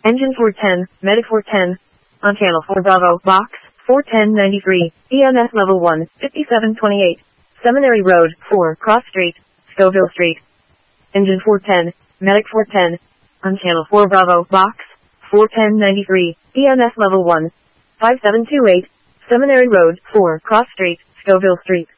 Engine 410, Medic 410. On channel 4 Bravo, box 41093, EMS level 1, 5728. Seminary Road, 4, Cross Street, Scoville Street. Engine 410, Medic 410. On channel 4 Bravo, box 41093, EMS level 1, 5728. Seminary Road, 4, Cross Street, Scoville Street.